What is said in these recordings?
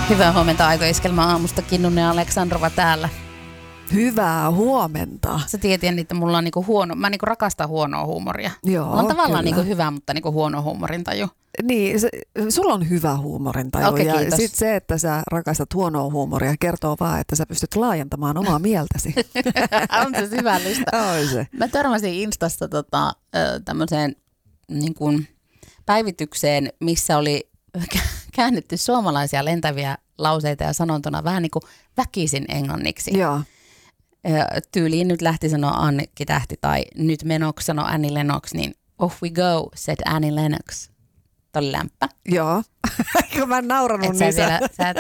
Hyvää huomenta Aito-iskelmä aamusta. Kinnunen ja Aleksandrova täällä. Hyvää huomenta. Sä tiedät, että mulla on niinku huono, mä niinku rakastan huonoa huumoria. Joo, mulla on tavallaan kyllä. niinku hyvä, mutta niinku huono huumorintaju. Niin, sulla on hyvä huumorintaju. Okei, ja kiitos. sitten se, että sä rakastat huonoa huumoria, kertoo vaan, että sä pystyt laajentamaan omaa mieltäsi. On se syvällistä. On se. Mä törmäsin Instasta tämmöiseen niin kuin päivitykseen, missä oli käännetty suomalaisia lentäviä lauseita ja sanontona vähän niin kuin väkisin englanniksi. Joo. Tyyliin nyt lähti sanoa Annikki Tähti tai nyt menoksi sanoo Annie Lennox, niin off we go, said Annie Lennox. Tämä oli lämpä. Joo. Kun mä en nauranut niin sä et...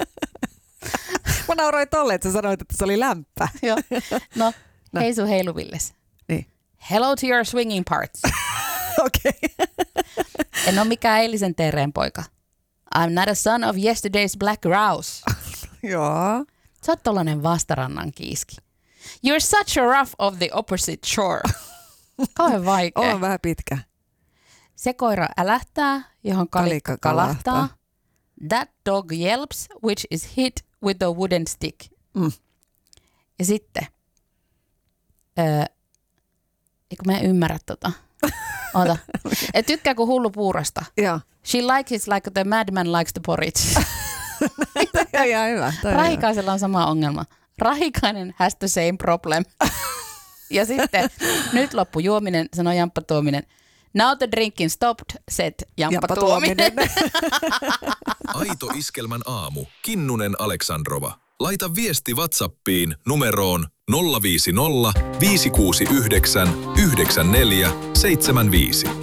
Mä nauroin tolle, että sä sanoit, että se oli lämpä. Joo. No. Heisu heiluvilles. Niin. Hello to your swinging parts. Okei. En ole mikään eilisen tereen poika. I'm not a son of yesterday's black grouse. Joo. Sä oot tollanen vastarannan kiiski. You're such a rough of the opposite shore. Kauhean vaikea. On vähän pitkä. Se koira älähtää, johon kalikka kalahtaa. kalahtaa. That dog yelps, which is hit with a wooden stick. Mm. Ja sitten, eikö mä en ymmärrä tota. Oota. Et tykkääkö hullu puurosta? Joo. She likes it like the madman likes the porridge. Ihan hyvä. Rahikaisella on sama ongelma. Rahikainen has the same problem. Ja sitten, nyt loppu juominen, sanoi Jamppa Tuominen. Now the drinking stopped, said Jamppa Tuominen. Aito Iskelmän aamu. Kinnunen Aleksandrova. Laita viesti WhatsAppiin numeroon 050 569 9475.